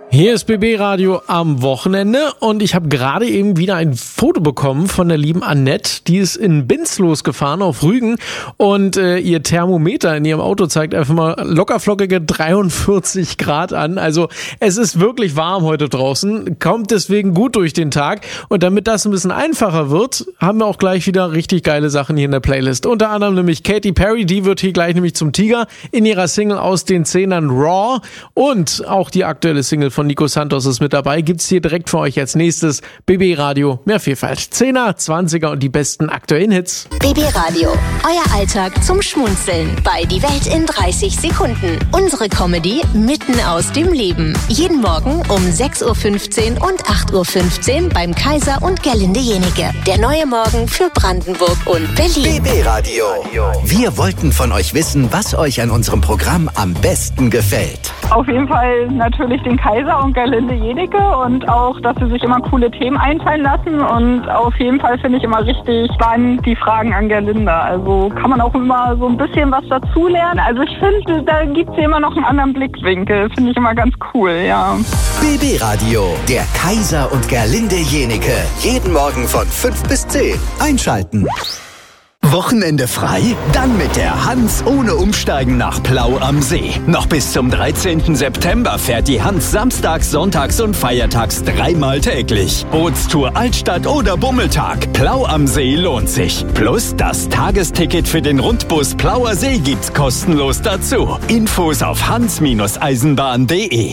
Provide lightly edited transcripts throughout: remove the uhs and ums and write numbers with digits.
Hier ist BB Radio am Wochenende und ich habe gerade eben wieder ein Foto bekommen von der lieben Annette. Die ist in Binz losgefahren auf Rügen und ihr Thermometer in ihrem Auto zeigt einfach mal lockerflockige 43 Grad an. Also es ist wirklich warm heute draußen, kommt deswegen gut durch den Tag. Und damit das ein bisschen einfacher wird, haben wir auch gleich wieder richtig geile Sachen hier in der Playlist. Unter anderem nämlich Katy Perry, die wird hier gleich nämlich zum Tiger in ihrer Single aus den Zehnern Raw. Und auch die aktuelle Single von Nico Santos ist mit dabei. Gibt's hier direkt für euch als nächstes. BB Radio, mehr Vielfalt. 10er, 20er und die besten aktuellen Hits. BB Radio, euer Alltag zum Schmunzeln bei Die Welt in 30 Sekunden. Unsere Comedy mitten aus dem Leben. Jeden Morgen um 6.15 Uhr und 8.15 Uhr beim Kaiser und Gerlinde Jenike. Der neue Morgen für Brandenburg und Berlin. BB Radio. Wir wollten von euch wissen, was euch an unserem Programm am besten gefällt. Auf jeden Fall natürlich den Kaiser und Gerlinde Jenike und auch, dass sie sich immer coole Themen einfallen lassen und auf jeden Fall finde ich immer richtig spannend die Fragen an Gerlinde. Also kann man auch immer so ein bisschen was dazulernen. Also ich finde, da gibt es immer noch einen anderen Blickwinkel. Finde ich immer ganz cool, ja. BB Radio, der Kaiser und Gerlinde Jenike. Jeden Morgen von 5 bis 10. Einschalten. Wochenende frei? Dann mit der Hans ohne Umsteigen nach Plau am See. Noch bis zum 13. September fährt die Hans samstags, sonntags und feiertags 3-mal täglich. Bootstour Altstadt oder Bummeltag. Plau am See lohnt sich. Plus das Tagesticket für den Rundbus Plauer See gibt's kostenlos dazu. Infos auf hans-eisenbahn.de.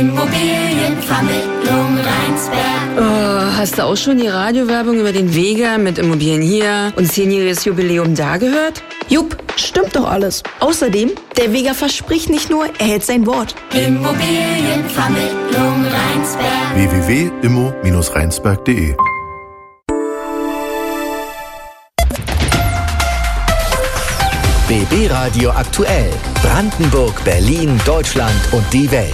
Immobilienvermittlung Rheinsberg. Oh, hast du auch schon die Radiowerbung über den Vega mit Immobilien hier und 10-jähriges Jubiläum da gehört? Jupp, stimmt doch alles. Außerdem, der Vega verspricht nicht nur, er hält sein Wort. Immobilienvermittlung Rheinsberg. www.immo-rheinsberg.de. BB Radio aktuell. Brandenburg, Berlin, Deutschland und die Welt.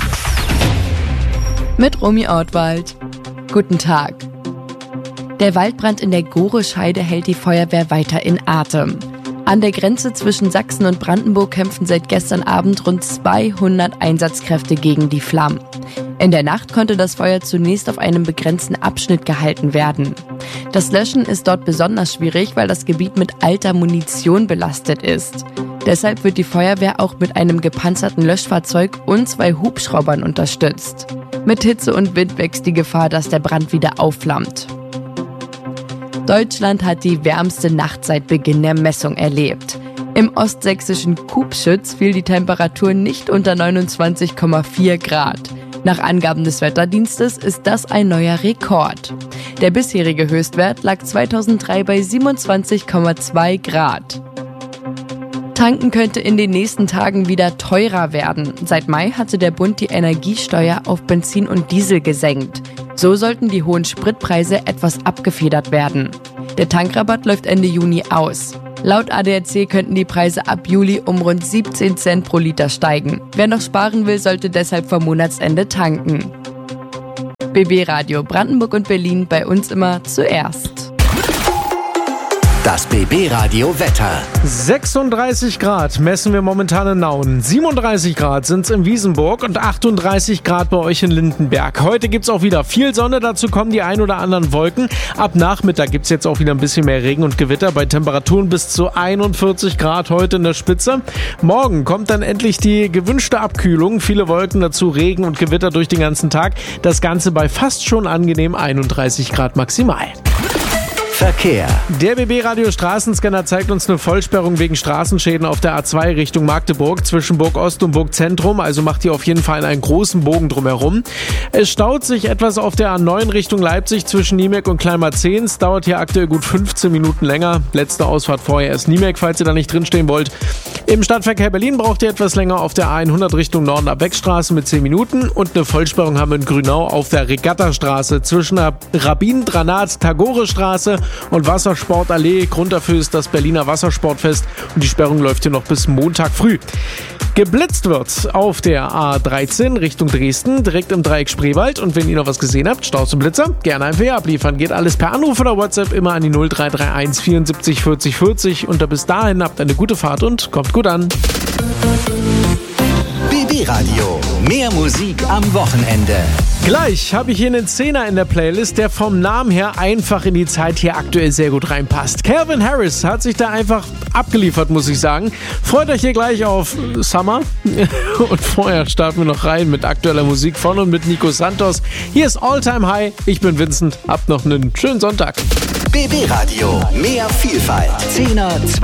Mit Romy Ortwald. Guten Tag. Der Waldbrand in der Gorescheide hält die Feuerwehr weiter in Atem. An der Grenze zwischen Sachsen und Brandenburg kämpfen seit gestern Abend rund 200 Einsatzkräfte gegen die Flammen. In der Nacht konnte das Feuer zunächst auf einem begrenzten Abschnitt gehalten werden. Das Löschen ist dort besonders schwierig, weil das Gebiet mit alter Munition belastet ist. Deshalb wird die Feuerwehr auch mit einem gepanzerten Löschfahrzeug und 2 Hubschraubern unterstützt. Mit Hitze und Wind wächst die Gefahr, dass der Brand wieder aufflammt. Deutschland hat die wärmste Nacht seit Beginn der Messung erlebt. Im ostsächsischen Kubschütz fiel die Temperatur nicht unter 29,4 Grad. Nach Angaben des Wetterdienstes ist das ein neuer Rekord. Der bisherige Höchstwert lag 2003 bei 27,2 Grad. Tanken könnte in den nächsten Tagen wieder teurer werden. Seit Mai hatte der Bund die Energiesteuer auf Benzin und Diesel gesenkt. So sollten die hohen Spritpreise etwas abgefedert werden. Der Tankrabatt läuft Ende Juni aus. Laut ADAC könnten die Preise ab Juli um rund 17 Cent pro Liter steigen. Wer noch sparen will, sollte deshalb vor Monatsende tanken. BB Radio Brandenburg und Berlin, bei uns immer zuerst. Das BB Radio Wetter. 36 Grad messen wir momentan in Nauen. 37 Grad sind es in Wiesenburg und 38 Grad bei euch in Lindenberg. Heute gibt's auch wieder viel Sonne, dazu kommen die ein oder anderen Wolken. Ab Nachmittag gibt's jetzt auch wieder ein bisschen mehr Regen und Gewitter bei Temperaturen bis zu 41 Grad heute in der Spitze. Morgen kommt dann endlich die gewünschte Abkühlung. Viele Wolken, dazu Regen und Gewitter durch den ganzen Tag. Das Ganze bei fast schon angenehm 31 Grad maximal. Verkehr. Der BB-Radio Straßenscanner zeigt uns eine Vollsperrung wegen Straßenschäden auf der A2 Richtung Magdeburg zwischen Burg Ost und Burg Zentrum, also macht ihr auf jeden Fall einen großen Bogen drumherum. Es staut sich etwas auf der A9 Richtung Leipzig zwischen Niemek und Kleinmarzehn. Dauert hier aktuell gut 15 Minuten länger. Letzte Ausfahrt vorher ist Niemek, falls ihr da nicht drinstehen wollt. Im Stadtverkehr Berlin braucht ihr etwas länger auf der A100 Richtung Norden ab Beckstraße mit 10 Minuten und eine Vollsperrung haben wir in Grünau auf der Regattastraße zwischen der Rabin-Dranat-Tagore-Straße und Wassersportallee. Grund dafür ist das Berliner Wassersportfest und die Sperrung läuft hier noch bis Montag früh. Geblitzt wird auf der A13 Richtung Dresden, direkt im Dreieck Spreewald. Und wenn ihr noch was gesehen habt, Staus und Blitzer, gerne einfach hier abliefern. Geht alles per Anruf oder WhatsApp immer an die 0331 74 40 40. Und bis dahin habt eine gute Fahrt und kommt gut an. BB BB Radio. Mehr Musik am Wochenende. Gleich habe ich hier einen Zehner in der Playlist, der vom Namen her einfach in die Zeit hier aktuell sehr gut reinpasst. Calvin Harris hat sich da einfach abgeliefert, muss ich sagen. Freut euch hier gleich auf Summer. Und vorher starten wir noch rein mit aktueller Musik von und mit Nico Santos. Hier ist All Time High. Ich bin Vincent. Habt noch einen schönen Sonntag. BB Radio. Mehr Vielfalt. 10er,